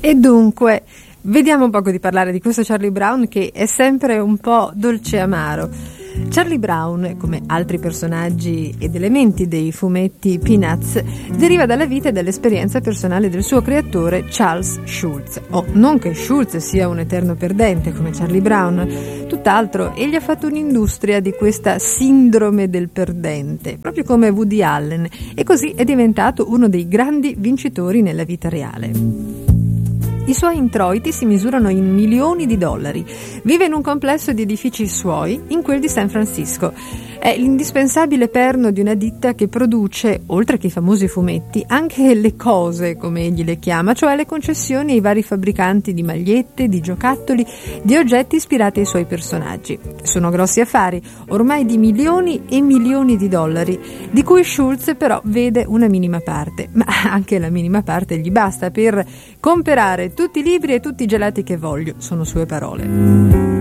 E dunque, vediamo un poco di parlare di questo Charlie Brown, che è sempre un po' dolce amaro. Charlie Brown, come altri personaggi ed elementi dei fumetti Peanuts, deriva dalla vita e dall'esperienza personale del suo creatore Charles Schulz. Non che Schulz sia un eterno perdente come Charlie Brown, tutt'altro, egli ha fatto un'industria di questa sindrome del perdente, proprio come Woody Allen, e così è diventato uno dei grandi vincitori nella vita reale. I suoi introiti si misurano in milioni di dollari. Vive in un complesso di edifici suoi, in quel di San Francisco. È l'indispensabile perno di una ditta che produce, oltre che i famosi fumetti, anche le cose, come egli le chiama, cioè le concessioni ai vari fabbricanti di magliette, di giocattoli, di oggetti ispirati ai suoi personaggi. Sono grossi affari, ormai di milioni e milioni di dollari, di cui Schulz però vede una minima parte, ma anche la minima parte gli basta per comprare tutti i libri e tutti i gelati che voglio, sono sue parole.